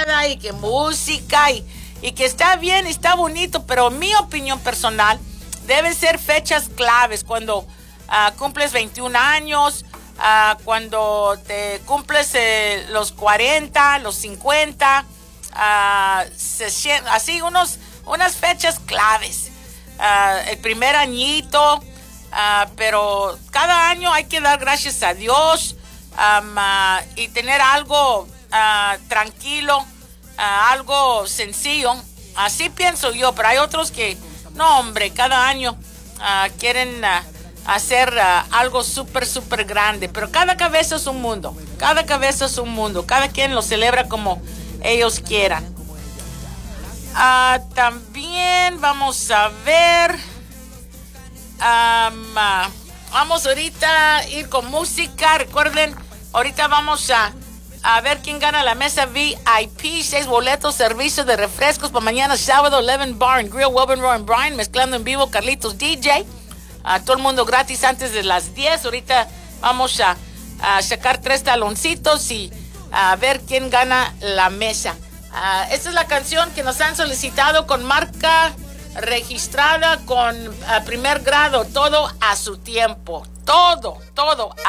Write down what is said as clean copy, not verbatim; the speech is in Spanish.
nada y que música y que está bien, está bonito, pero mi opinión personal deben ser fechas claves cuando cumples 21 años, cuando te cumples los 40, los 50, así unas fechas claves. El primer añito, pero cada año hay que dar gracias a Dios y tener algo tranquilo, algo sencillo. Así pienso yo, pero hay otros que, no hombre, cada año quieren hacer algo súper, súper grande. Pero cada cabeza es un mundo, cada cabeza es un mundo, cada quien lo celebra como ellos quieran. También vamos a ver, vamos ahorita a ir con música. Recuerden, ahorita vamos a ver quién gana la mesa VIP, 6 boletos, servicio de refrescos para mañana sábado, 11 Bar and Grill, Wilburn, Roy and Brian, mezclando en vivo, Carlitos DJ. Todo el mundo gratis antes de las 10. Ahorita vamos a sacar 3 taloncitos y a ver quién gana la mesa. Esta es la canción que nos han solicitado con marca registrada, con primer grado, todo a su tiempo. Todo